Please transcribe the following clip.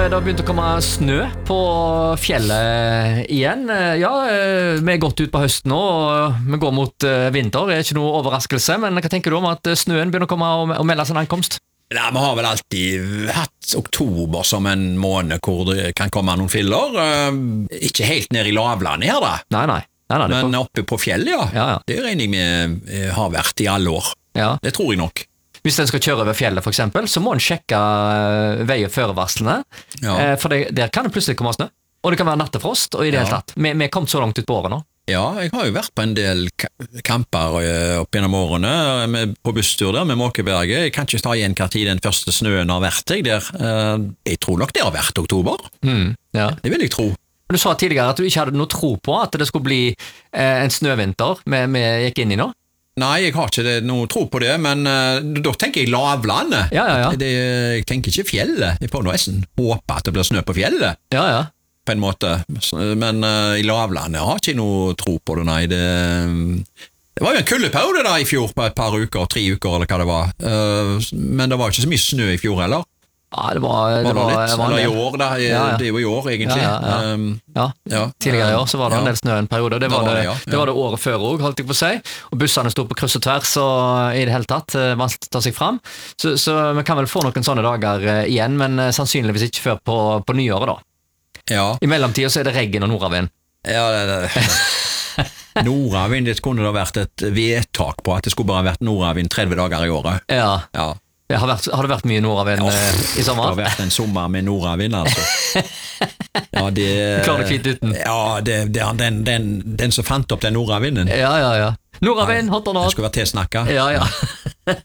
det har begynt å komme snø på fjellet igjen. Ja, vi er godt ut på høsten nå, og vi går mot vinter. Det er ikke noe overraskelse, men hva tenker du om at snøen begynner å komme og melde sin ankomst? Nei, vi har vel alltid hatt oktober som en måned hvor det kan komme noen filler. Ikke helt ned i lavlandet her da. Nei, Men oppe på fjellet, ja. Det regner jeg med har vært i alle år. Ja. Det tror jeg nok. Hvis en skal kjøre over fjellet for eksempel, så må en sjekke vei- og førevarslene, for der kan det plutselig komme snø. Og det kan være nattefrost, og i det hele tatt. Vi er kommet så langt ut på året nå. Ja, jeg har jo vært på en del kamper opp gjennom årene på busstur der med Måkeberget. Jeg kan ikke ta igjen hva tid den første snøen har vært der. Jeg tror nok det har vært oktober. Ja. Det vil jeg tro. Du sa tidligere at du ikke hadde noe tro på at det skulle bli en snøvinter vi gikk inn i nå. Nei, jeg har ikke noe tro på det, men da tenker jeg lavlandet. Ja. Jeg tenker ikke fjellet. Jeg får nesten håpe at det blir snø på fjellet. Ja. På en måte, men i lavlandet har jeg ikke noe tro på det, nei. Det var jo en kuldeperiode da i fjor på et par uker, 3 uker eller hva det var, men det var ikke så mye snø i fjor heller. Ja, det var eller i år da, det er jo i år egentlig. Ja. Tidligere i år så var det en del snø en periode, det var det året før også, holdt jeg på å si, og bussene stod på kryss og tvers, og i det hele tatt vanskelig å ta seg fram, så vi kan vel få noen sånne dager igjen, men sannsynligvis ikke før på nyåret da. Ja. I mellomtiden så er det regn og nordavind. Ja, nordavind, det kunne da vært et vedtak på at det skulle bare vært nordavind 30 dager i året. Ja. Har det vært mye nordavind i sommer? Det har vært en sommer med nordavind, altså. Ja, klarer du kvitt uten? Ja, det er den som fant opp den nordavinden. Ja. Nordavind, hot or not. Det skulle vært tilsnakket. Ja.